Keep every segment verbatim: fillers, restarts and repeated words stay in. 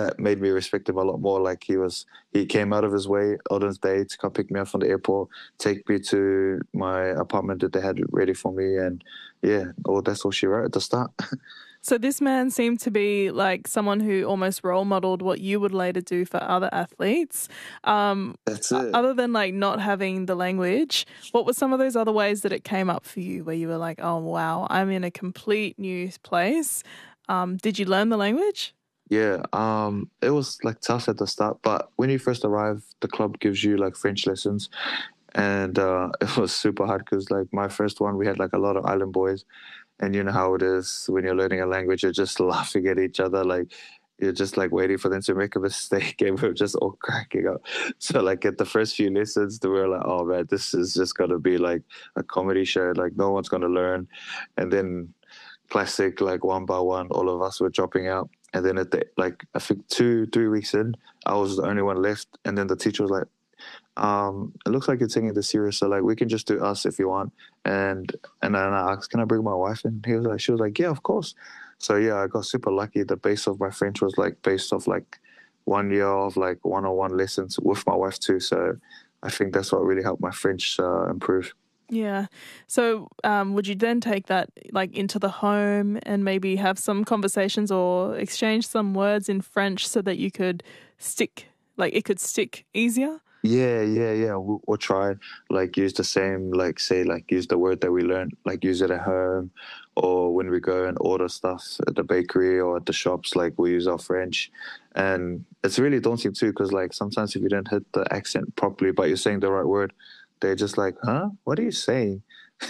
that made me respect him a lot more. Like he was, he came out of his way on his day to come pick me up from the airport, take me to my apartment that they had ready for me, and yeah, oh, that's all she wrote at the start. So this man seemed to be like someone who almost role modeled what you would later do for other athletes. Um, That's it. Other than like not having the language, what were some of those other ways that it came up for you where you were like, oh, wow, I'm in a complete new place? Um, did you learn the language? Yeah, um, it was like tough at the start, but when you first arrive, the club gives you like French lessons, and uh, it was super hard because like my first one, we had like a lot of island boys, and you know how it is when you're learning a language, you're just laughing at each other, like you're just like waiting for them to make a mistake, and we're just all cracking up. So like at the first few lessons, we were like, oh man, this is just gonna be like a comedy show, like no one's gonna learn, and then classic, like one by one, all of us were dropping out. And then at the, like, I think two, three weeks in, I was the only one left. And then the teacher was like, um, it looks like you're taking this serious. So like, we can just do us if you want. And, and then I asked, can I bring my wife in? He was like, she was like, yeah, of course. So yeah, I got super lucky. The base of my French was like based off like one year of like one-on-one lessons with my wife too. So I think that's what really helped my French uh, improve. Yeah. So um, would you then take that like into the home and maybe have some conversations or exchange some words in French so that you could stick, like it could stick easier? Yeah, yeah, yeah. We'll, we'll try like use the same, like say like use the word that we learned, like use it at home, or when we go and order stuff at the bakery or at the shops, like we use our French. And it's really daunting too, because like sometimes if you don't hit the accent properly, but you're saying the right word, they're just like, huh? What are you saying?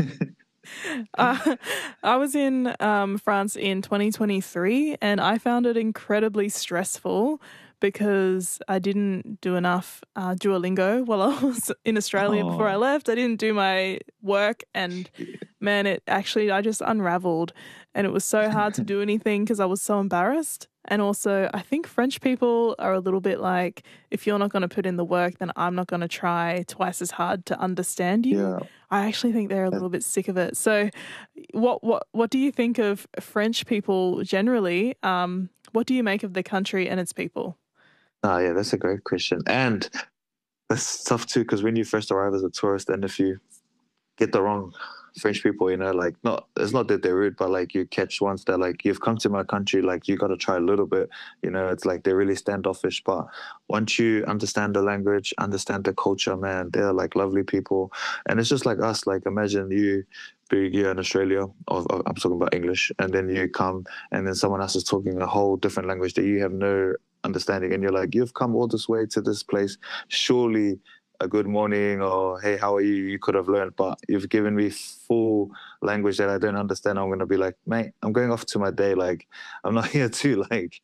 uh, I was in um, France in twenty twenty-three and I found it incredibly stressful because I didn't do enough uh, Duolingo while I was in Australia Oh. before I left. I didn't do my work and man, it actually, I just unraveled and it was so hard to do anything because I was so embarrassed. And also, I think French people are a little bit like, if you're not going to put in the work, then I'm not going to try twice as hard to understand you. Yeah. I actually think they're a little bit sick of it. So what what what do you think of French people generally? Um, what do you make of the country and its people? Ah, yeah, that's a great question. And that's tough too, because when you first arrive as a tourist, and if you get the wrong French people, you know, like not, it's not that they're rude, but like you catch ones that like, you've come to my country, like you got to try a little bit, you know, it's like they're really standoffish. But once you understand the language, understand the culture, man, they're like lovely people. And it's just like us, like imagine you being here in Australia, or, or I'm talking about English, and then you come and then someone else is talking a whole different language that you have no understanding, and you're like, you've come all this way to this place, surely a good morning or hey, how are you, you could have learned, but you've given me full language that I don't understand. I'm going to be like, mate, I'm going off to my day, like I'm not here to like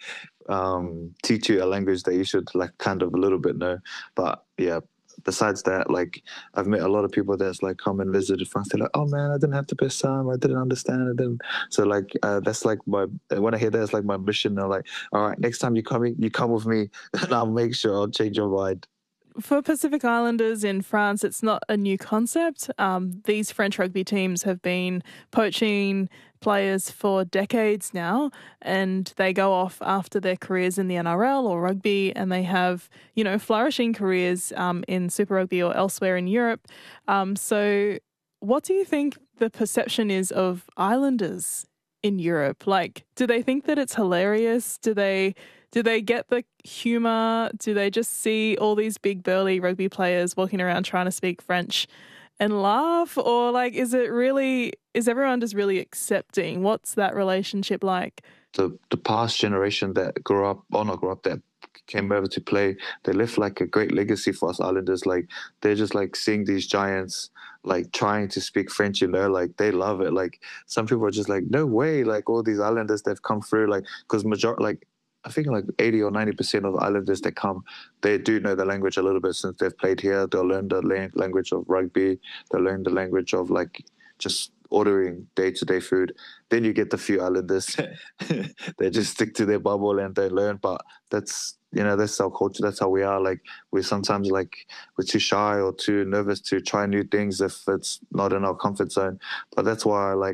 um teach you a language that you should like kind of a little bit know. But yeah, besides that, like I've met a lot of people that's like come and visited France. They're like, oh man, I didn't have to pay some, I didn't understand it. And so like uh, that's like my, when I hear that, it's like my mission. I'm like, all right, next time you come you come with me and I'll make sure I'll change your mind. For Pacific Islanders in France, it's not a new concept. Um, these French rugby teams have been poaching players for decades now, and they go off after their careers in the N R L or rugby, and they have, you know, flourishing careers um, in Super Rugby or elsewhere in Europe. Um, so what do you think the perception is of Islanders in Europe? Like, do they think that it's hilarious? Do they... Do they get the humour? Do they just see all these big burly rugby players walking around trying to speak French and laugh? Or like, is it really, is everyone just really accepting? What's that relationship like? The the past generation that grew up, or not grew up, that came over to play, they left like a great legacy for us Islanders. Like they're just like seeing these giants like trying to speak French, you know, like they love it. Like some people are just like, no way, like all these Islanders that have come through, like because major like I think like eighty or ninety percent of the Islanders that come, they do know the language a little bit since they've played here. They'll learn the language of rugby. They'll learn the language of like just ordering day-to-day food. Then you get the few Islanders they just stick to their bubble and they learn. But that's, you know, that's our culture. That's how we are. Like we sometimes like we're too shy or too nervous to try new things if it's not in our comfort zone. But that's why like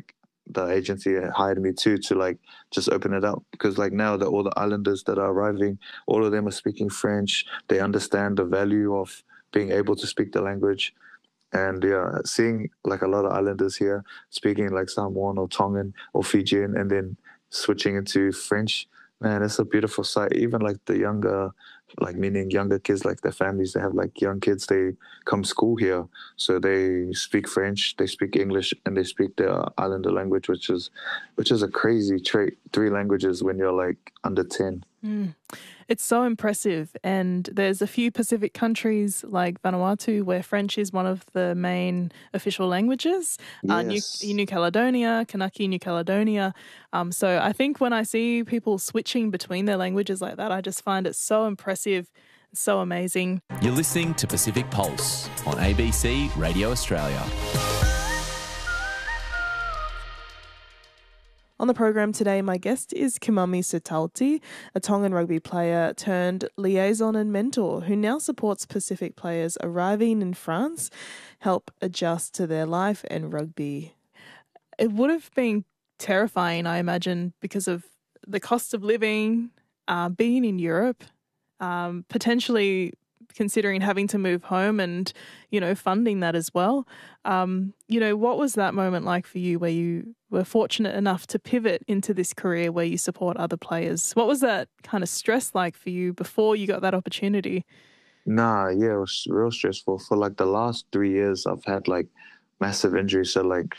the agency hired me too to like just open it up, because like now that all the islanders that are arriving, all of them are speaking French. They understand the value of being able to speak the language. And yeah, seeing like a lot of islanders here speaking like Samoan or Tongan or Fijian and then switching into French, man, it's a beautiful sight. Even like the younger, like meaning younger kids, like their families, they have like young kids, they come school here. So they speak French, they speak English, and they speak their islander language, which is which is a crazy trait. Three languages when you're like under ten. Mm. It's so impressive. And there's a few Pacific countries like Vanuatu where French is one of the main official languages. Yes. Uh, New, New Caledonia, Kanaki, New Caledonia. Um, so I think when I see people switching between their languages like that, I just find it so impressive, so amazing. You're listening to Pacific Pulse on A B C Radio Australia. On the program today, my guest is Kimami Sitauti, a Tongan rugby player turned liaison and mentor who now supports Pacific players arriving in France, help adjust to their life and rugby. It would have been terrifying, I imagine, because of the cost of living, uh, being in Europe, um, potentially considering having to move home and, you know, funding that as well. Um, you know, what was that moment like for you where you were fortunate enough to pivot into this career where you support other players? What was that kind of stress like for you before you got that opportunity? Nah, yeah, it was real stressful. For like the last three years, I've had like massive injuries. So like,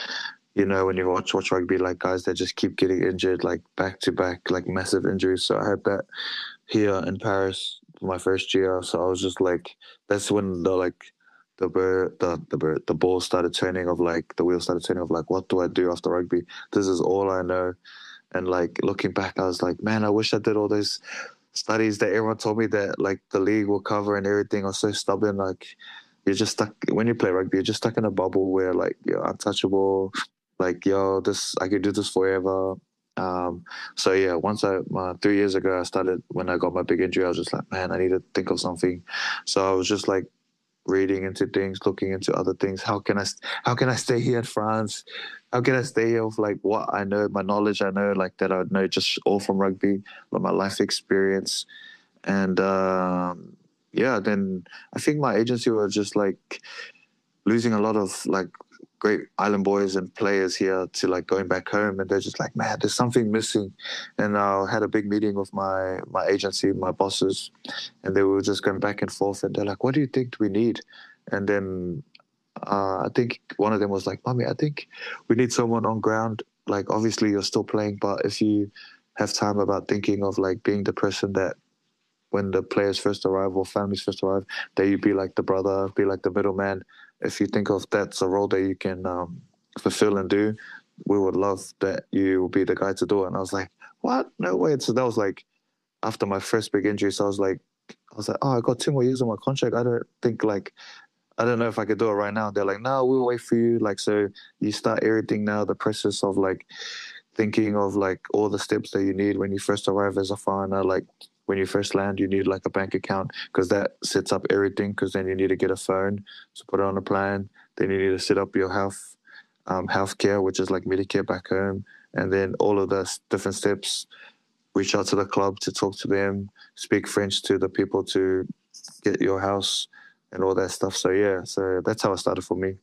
you know, when you watch watch rugby, like guys that just keep getting injured, like back to back, like massive injuries. So I had that here in Paris for my first year. So I was just like, that's when the like the bird, the the bird, the ball started turning of like the wheel started turning of like, what do I do after rugby? This is all I know. And like looking back, I was like, man, I wish I did all those studies that everyone told me that like the league will cover and everything. I was so stubborn. Like you're just stuck when you play rugby. You're just stuck in a bubble where like you're untouchable. Like yo, this I could do this forever. Um, so yeah, once I uh, three years ago I started when I got my big injury, I was just like, man, I need to think of something. So I was just like reading into things, looking into other things. How can I how can I stay here in France? How can I stay here with like what I know, my knowledge I know, like that I know just all from rugby, like my life experience. And um, yeah, then I think my agency was just like losing a lot of like great island boys and players here to like going back home, and they're just like, man, there's something missing. And I had a big meeting with my my agency, my bosses, and they were just going back and forth, and they're like, what do you think we need? And then uh, I think one of them was like, Mommy, I think we need someone on ground. Like obviously you're still playing, but if you have time about thinking of like being the person that when the players first arrive or families first arrive, that you be like the brother, be like the middleman. If you think of that's a role that you can um, fulfill and do, we would love that you will be the guy to do it. And I was like, what? No way. So that was like after my first big injury. So I was like, I was like, oh, I got two more years on my contract. I don't think like, I don't know if I could do it right now. They're like, no, we'll wait for you. Like, so you start everything now, the process of like thinking of like all the steps that you need when you first arrive as a foreigner, like when you first land, you need like a bank account because that sets up everything. Because then you need to get a phone to put it on a plan. Then you need to set up your health, um, healthcare, which is like Medicare back home, and then all of those different steps. Reach out to the club to talk to them, speak French to the people to get your house and all that stuff. So yeah, so that's how it started for me.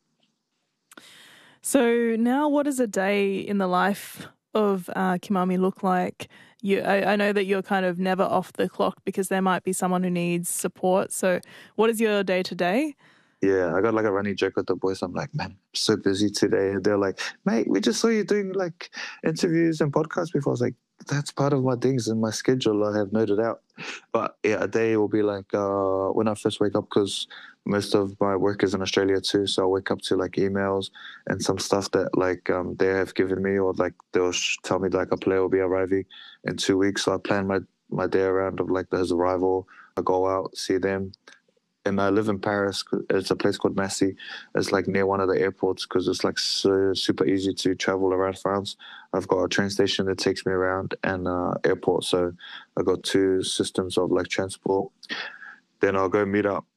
So now, what does a day in the life of uh, Kimami look like? You, I, I know that you're kind of never off the clock because there might be someone who needs support. So what is your day to day? Yeah, I got like a running joke with the boys. I'm like, man, I'm so busy today. And they're like, mate, we just saw you doing like interviews and podcasts before. I was like, that's part of my things in my schedule. I have noted out. But yeah, a day will be like uh, when I first wake up, because most of my work is in Australia too. So I wake up to like emails and some stuff that like um, they have given me, or like they'll sh- tell me like a player will be arriving in two weeks. So I plan my, my day around of like his arrival. I go out, see them. And I live in Paris. It's a place called Massy. It's like near one of the airports because it's like so super easy to travel around France. I've got a train station that takes me around and uh, airport. So I've got two systems of like transport. Then I'll go meet up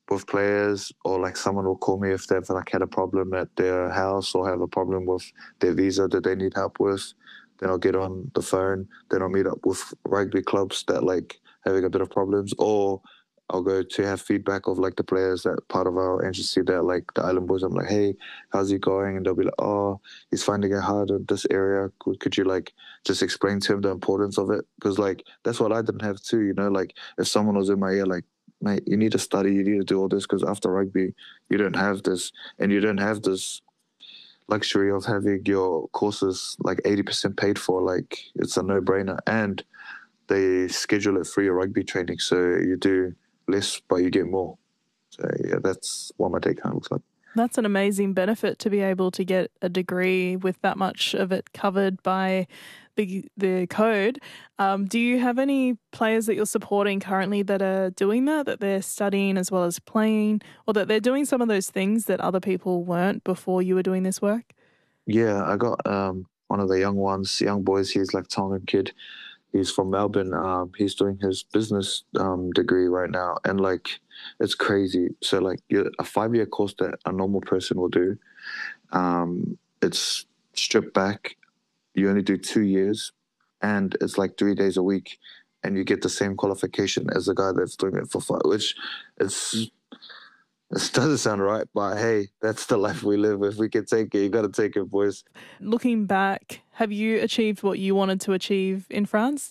with players, or like someone will call me if they've like had a problem at their house or have a problem with their visa that they need help with. Then I'll get on the phone. Then I'll meet up with rugby clubs that like having a bit of problems, or I'll go to have feedback of like the players that part of our agency that like the Island Boys. I'm like, hey, how's he going? And they'll be like, oh, he's finding it hard in this area. Could, could you like just explain to him the importance of it? Because like that's what I didn't have too, you know, like if someone was in my ear, like, mate, you need to study, you need to do all this, because after rugby, you don't have this, and you don't have this luxury of having your courses like eighty percent paid for. Like it's a no-brainer, and they schedule it for your rugby training, so you do less but you get more. So yeah, that's what my take home looks like. That's an amazing benefit to be able to get a degree with that much of it covered by the the code. Um, do you have any players that you're supporting currently that are doing that, that they're studying as well as playing, or that they're doing some of those things that other people weren't before you were doing this work? Yeah, I got um, one of the young ones, young boys. He's like Tongan kid. He's from Melbourne. Um, he's doing his business um, degree right now, and like it's crazy. So like a five-year course that a normal person will do, um, it's stripped back. You only do two years, and it's like three days a week, and you get the same qualification as the guy that's doing it for five. Which it's it doesn't sound right, but hey, that's the life we live. If we can take it, you got to take it, boys. Looking back, have you achieved what you wanted to achieve in France?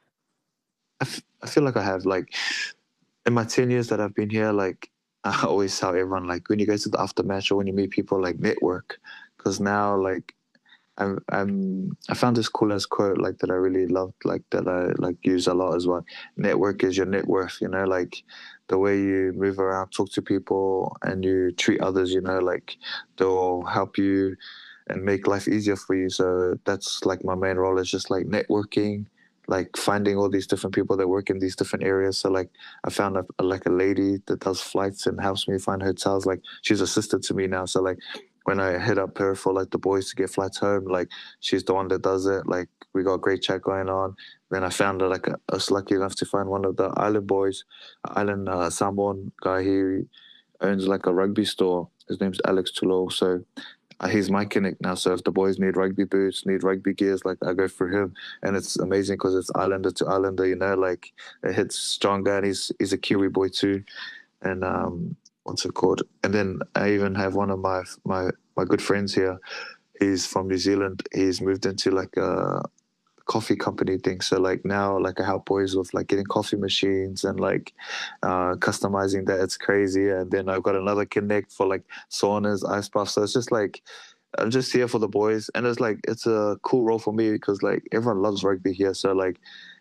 I, f- I feel like I have. Like in my ten years that I've been here, like I always tell everyone, like when you go to the aftermatch or when you meet people, like network, because now like I'm, I'm I found this cool ass quote like that I really loved, like that I like use a lot as well. Network is your net worth, you know, like the way you move around, talk to people, and you treat others, you know, like they'll help you and make life easier for you. So that's like my main role is just like networking, like finding all these different people that work in these different areas. So like I found a, like a lady that does flights and helps me find hotels. Like she's assistant to me now. So like when I hit up her for like the boys to get flights home, like she's the one that does it. Like we got a great chat going on. Then I found that like I was lucky enough to find one of the Island Boys, Island uh, Samoan guy. He owns like a rugby store. His name's Alex Tulo. So uh, he's my connect now. So if the boys need rugby boots, need rugby gears, like I go for him. And it's amazing because it's Islander to Islander, you know, like it hits stronger, and he's, he's a Kiwi boy too. And um, what's it called? And then I even have one of my, my, my good friends here. He's from New Zealand. He's moved into like a coffee company thing. So like now, like I help boys with like getting coffee machines and like uh, customizing that. It's crazy. And then I've got another connect for like saunas, ice baths. So it's just like I'm just here for the boys, and it's like it's a cool role for me because like everyone loves rugby here. So like,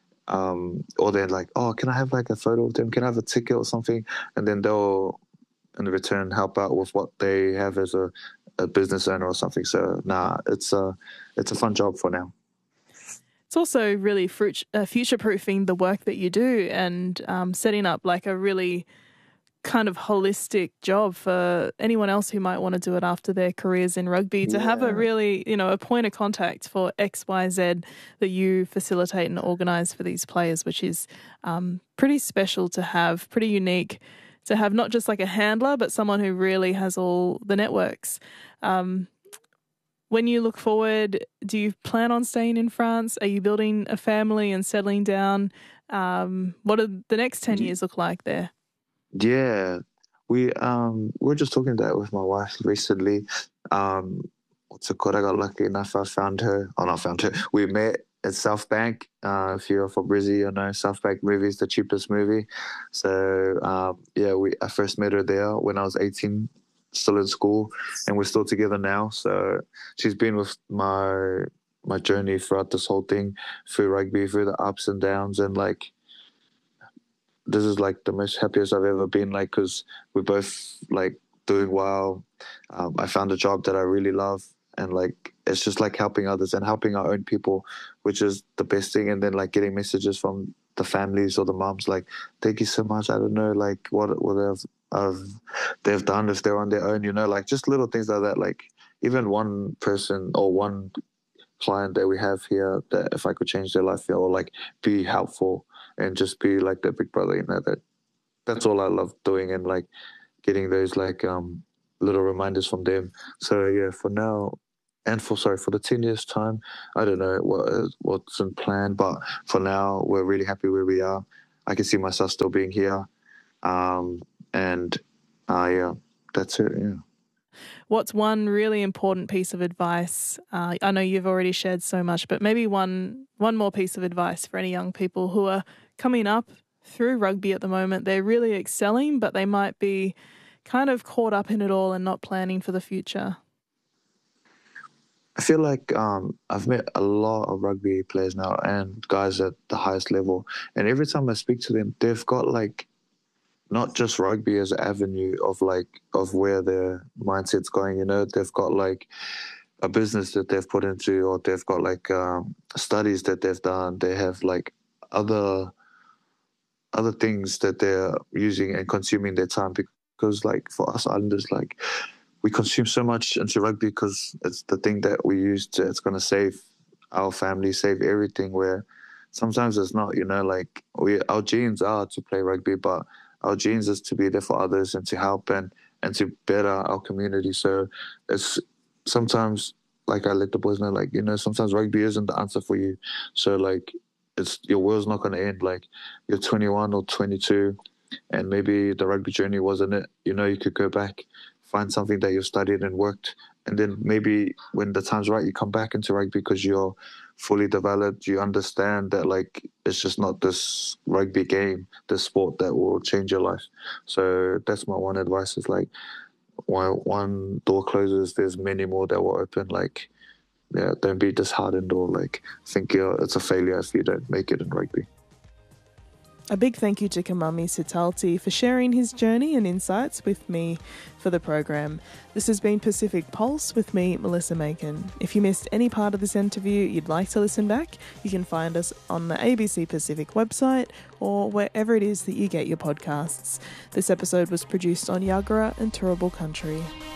um, or they're like, oh, can I have like a photo of them? Can I have a ticket or something? And then they'll in return help out with what they have as a, a business owner or something. So nah, it's a it's a fun job for now. It's also really fruit, uh, future-proofing the work that you do, and um, setting up like a really kind of holistic job for anyone else who might want to do it after their careers in rugby, to Yeah. have a really, you know, a point of contact for X, Y, Z that you facilitate and organise for these players, which is um, pretty special to have, pretty unique to have, not just like a handler, but someone who really has all the networks. Um, When you look forward, do you plan on staying in France? Are you building a family and settling down? Um, what do the next ten years look like there? Yeah, we um we were just talking that with my wife recently. Um, what's it called? I got lucky enough. I found her. Oh, not found her. We met at South Bank. Uh, if you're from Brizzy, you know South Bank Movies, the cheapest movie. So um, yeah, we I first met her there when I was eighteen, still in school, and we're still together now. So she's been with my my journey throughout this whole thing, through rugby, through the ups and downs, and like this is like the most happiest I've ever been, like because we're both like doing well. Um, I found a job that I really love, and like it's just like helping others and helping our own people, which is the best thing. And then like getting messages from the families or the moms like, thank you so much. I don't know like what what they've, uh, they've done if they're on their own, you know, like just little things like that. Like even one person or one client that we have here, that if I could change their life, or like be helpful and just be like their big brother, you know, that that's all I love doing. And like getting those like um, little reminders from them. So yeah, for now, and for sorry for the ten years time, I don't know what what's in plan, but for now we're really happy where we are. I can see myself still being here, um, and uh, yeah, that's it. Yeah. What's one really important piece of advice? Uh, I know you've already shared so much, but maybe one one more piece of advice for any young people who are coming up through rugby at the moment. They're really excelling, but they might be kind of caught up in it all and not planning for the future. I feel like um, I've met a lot of rugby players now and guys at the highest level, and every time I speak to them, they've got like not just rugby as an avenue of like of where their mindset's going. You know, they've got like a business that they've put into, or they've got like um, studies that they've done. They have like other other things that they're using and consuming their time, because like for us Islanders, like we consume so much into rugby because it's the thing that we use to, it's going to save our family, save everything, where sometimes it's not, you know, like we our genes are to play rugby, but our genes is to be there for others and to help and, and to better our community. So it's sometimes, like I let the boys know, like, you know, sometimes rugby isn't the answer for you. So like, it's your world's not going to end. Like you're twenty-one or twenty-two and maybe the rugby journey wasn't it. You know, you could go back, find something that you've studied and worked, and then maybe when the time's right, you come back into rugby because you're fully developed. You understand that like it's just not this rugby game, this sport that will change your life. So that's my one advice is like, while one door closes, there's many more that will open. Like, yeah, don't be disheartened or like think you're, it's a failure if you don't make it in rugby. A big thank you to Kamami Sitalti for sharing his journey and insights with me for the program. This has been Pacific Pulse with me, Melissa Macon. If you missed any part of this interview, you'd like to listen back, you can find us on the A B C Pacific website or wherever it is that you get your podcasts. This episode was produced on Yagara and Turrbal Country.